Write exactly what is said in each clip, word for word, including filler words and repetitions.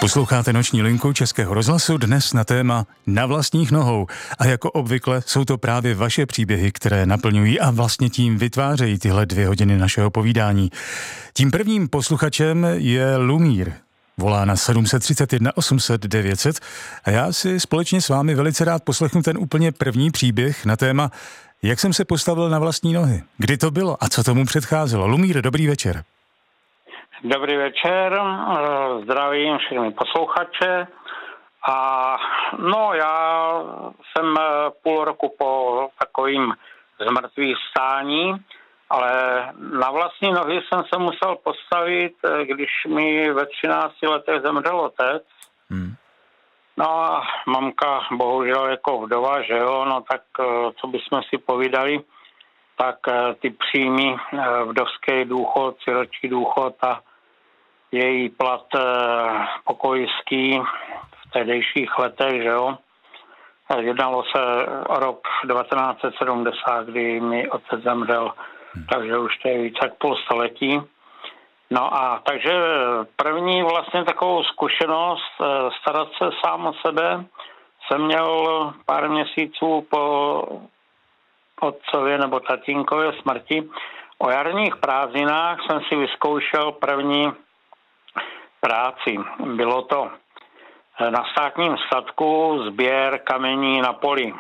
Posloucháte Noční linku Českého rozhlasu, dnes na téma Na vlastních nohou. A jako obvykle jsou to právě vaše příběhy, které naplňují a vlastně tím vytvářejí tyhle dvě hodiny našeho povídání. Tím prvním posluchačem je Lumír. Volá na sedm set třicet jedna osm set devět set a já si společně s vámi velice rád poslechnu ten úplně první příběh na téma, jak jsem se postavil na vlastní nohy. Kdy to bylo a co tomu předcházelo? Lumír, dobrý večer. Dobrý večer, zdravím všechny posluchače. A no, já jsem půl roku po takovým zmrtvých stání, ale na vlastní nohy jsem se musel postavit, když mi ve třinácti letech zemřel otec. Hmm. No a mamka bohužel jako vdova, že jo, no tak co bychom si povídali, tak ty příjmy, vdovský důchod, siročí důchod a její plat pokojský v tehdejších letech, že jo. Jednalo se o rok devatenáct set sedmdesát, kdy mi otec zemřel, hmm. takže už to je víc jak půl století. No a takže první vlastně takovou zkušenost starat se sám o sebe jsem měl pár měsíců po otcově nebo tatínkově smrti. O jarních prázdninách jsem si vyzkoušel první práci. Bylo to na státním statku sběr kamení na poli.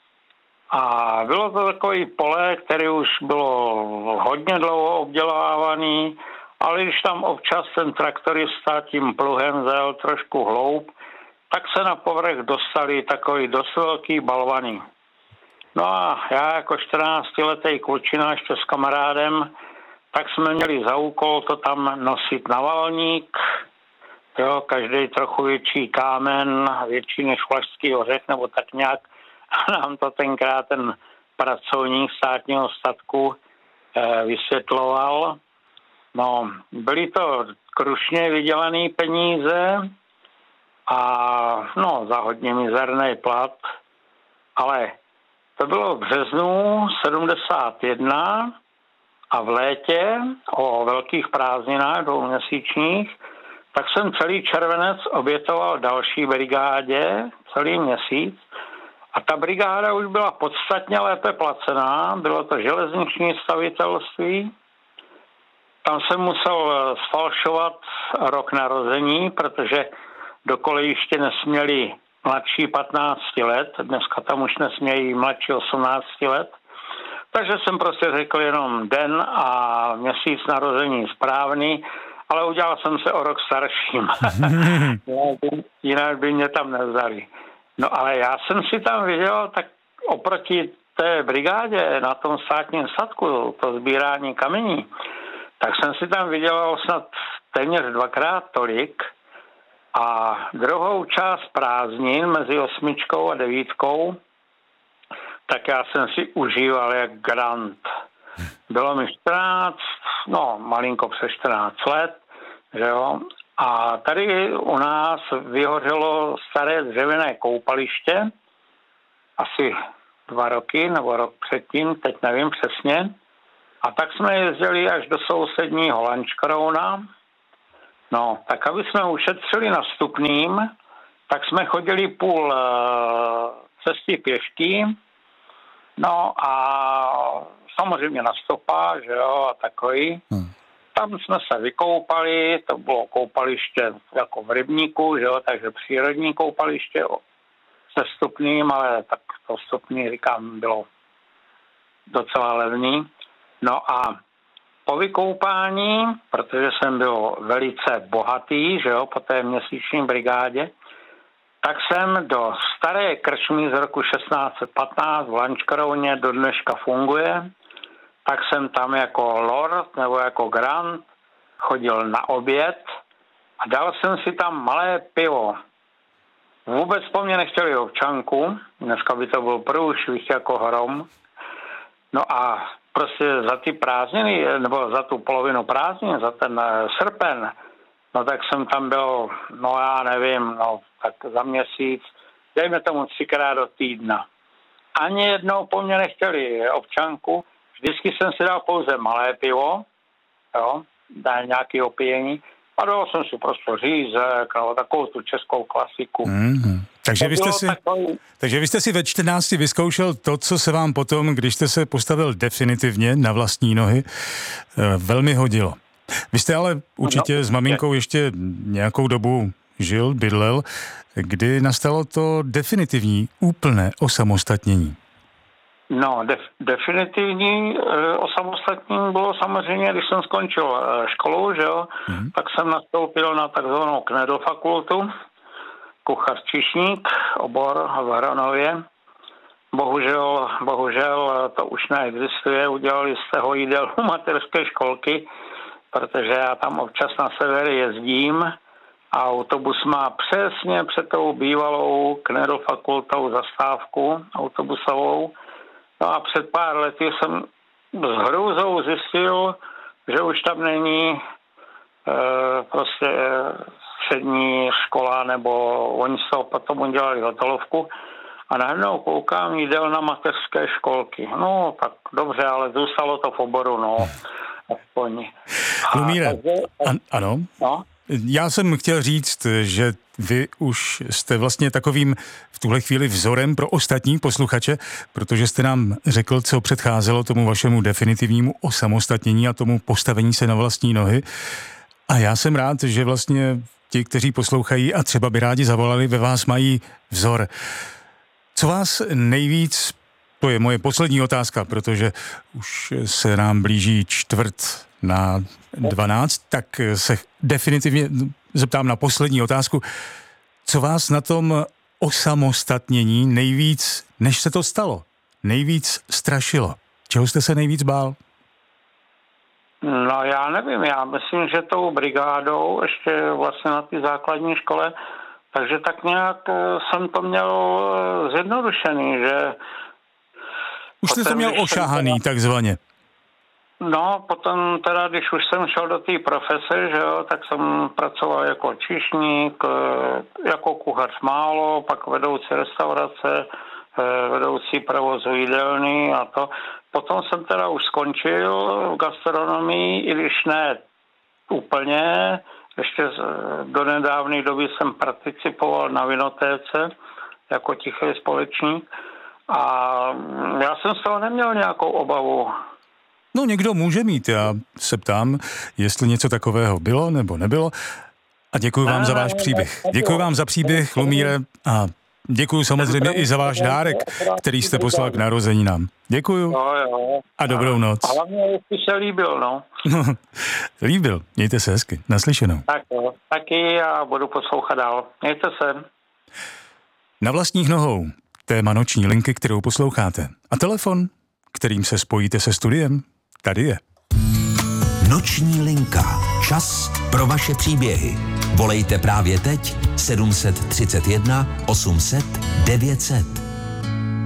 A bylo to takový pole, který už bylo hodně dlouho obdělávaný, ale když tam občas ten traktorista tím pluhem zel trošku hloub, tak se na povrch dostali takový dost velký balvany. No a já jako čtrnáctiletý klučina ještě s kamarádem, tak jsme měli za úkol to tam nosit na valník, jo, každý trochu větší kámen, větší než Vlašský ořech, nebo tak nějak. A nám to tenkrát ten pracovník státního statku eh, vysvětloval. No, byly to krušně vydělané peníze a no, za hodně mizerný plat, ale to bylo v březnu sedmdesát jedna a v létě o velkých prázdninách dvouměsíčních, tak jsem celý červenec obětoval další brigádě, celý měsíc. A ta brigáda už byla podstatně lépe placená, bylo to železniční stavitelství. Tam jsem musel sfalšovat rok narození, protože do kolejiště nesměli mladší patnáct let, dneska tam už nesmějí mladší osmnáct let. Takže jsem prostě řekl jenom den a měsíc narození správný, ale udělal jsem se o rok starším. Jinak by mě tam nevzali. No ale já jsem si tam viděl, tak oproti té brigádě na tom státním statku, to sbírání kamení, tak jsem si tam viděl snad téměř dvakrát tolik a druhou část prázdnin mezi osmičkou a devítkou, tak já jsem si užíval jak grant. Bylo mi čtrnáct, no malinko přes čtrnáct let, že jo. A tady u nás vyhořelo staré dřevěné koupaliště, asi dva roky nebo rok předtím, teď nevím přesně. A tak jsme jezdili až do sousedního Lanškrouna. No, tak aby jsme ušetřili na vstupným, tak jsme chodili půl e, cesty pěšky. No a samozřejmě na stopách, že jo, a takový. Hmm. Tam jsme se vykoupali, to bylo koupaliště jako v rybníku, že jo, takže přírodní koupaliště se vstupným, ale tak to vstupný, říkám, bylo docela levný. No a po vykoupání, protože jsem byl velice bohatý, že jo, po té měsíční brigádě, tak jsem do staré krčmy z roku šestnáct set patnáct v Lanškrouně, do dneška funguje, tak jsem tam jako lord nebo jako grant chodil na oběd a dal jsem si tam malé pivo. Vůbec po mně nechtěli občanku, dneska by to byl průšvih jako hrom. No a prostě za ty prázdniny, nebo za tu polovinu prázdnin, za ten srpen, no tak jsem tam byl, no já nevím, no tak za měsíc, dejme tomu třikrát do týdna. Ani jednou po mně nechtěli občanku, vždycky jsem si dal pouze malé pivo, jo, dá nějaké opijení, A dal jsem si prostě řízek, nebo takovou tu českou klasiku. Mm-hmm. Takže, vy jste si, takový... takže vy jste si ve čtrnácti vyzkoušel to, co se vám potom, když jste se postavil definitivně na vlastní nohy, velmi hodilo. Vy jste ale určitě no, s maminkou ještě nějakou dobu žil, bydlel, kdy nastalo to definitivní, úplné osamostatnění. No, def- definitivní e, osamostatnění bylo samozřejmě, když jsem skončil e, školu, že jo, mm. tak jsem nastoupil na takzvanou knedofakultu, kuchař-číšník, obor v Hronově. Bohužel, bohužel to už neexistuje, udělali z toho jídelnu mateřské školky, protože já tam občas na sever jezdím a autobus má přesně před tou bývalou knedofakultou zastávku autobusovou. No a před pár lety jsem s hrůzou zjistil, že už tam není e, prostě střední škola, nebo oni se potom udělali hotelovku a najednou koukám jídelna mateřské školky. No tak dobře, ale zůstalo to v oboru, no. Aspoň. Lumíre, an, ano? No? Já jsem chtěl říct, že vy už jste vlastně takovým v tuhle chvíli vzorem pro ostatní posluchače, protože jste nám řekl, co předcházelo tomu vašemu definitivnímu osamostatnění a tomu postavení se na vlastní nohy. A já jsem rád, že vlastně ti, kteří poslouchají a třeba by rádi zavolali, ve vás mají vzor. Co vás nejvíc, to je moje poslední otázka, protože už se nám blíží čtvrt na dvanáct, tak se definitivně zeptám na poslední otázku. Co vás na tom osamostatnění nejvíc, než se to stalo, nejvíc strašilo? Čeho jste se nejvíc bál? No já nevím, já myslím, že tou brigádou ještě vlastně na té základní škole, takže tak nějak jsem to měl zjednodušený, že... Už jste to měl ošahaný, takzvaně. No, potom teda, když už jsem šel do té profese, že jo, tak jsem pracoval jako číšník, jako kuchař málo, pak vedoucí restaurace, vedoucí provozu jídelny a to. Potom jsem teda už skončil v gastronomii, i když ne úplně, ještě do nedávné doby jsem participoval na vinotéce jako tichý společník a já jsem z toho neměl nějakou obavu. No někdo může mít, já se ptám, jestli něco takového bylo nebo nebylo. A děkuji vám za váš příběh. Děkuji vám za příběh, Lumíre, a děkuji samozřejmě i za váš dárek, který jste poslal k narozeninám. Děkuji a dobrou noc. A hlavně, jestli se líbil, no. No, líbil. Mějte se hezky. Naslyšenou. Tak jo, taky a budu poslouchat dál. Mějte se. Na vlastních nohou. Téma noční linky, kterou posloucháte. A telefon, kterým se spojíte se studiem, tady je. Noční linka. Čas pro vaše příběhy. Volejte právě teď sedm set třicet jedna osm set devět set.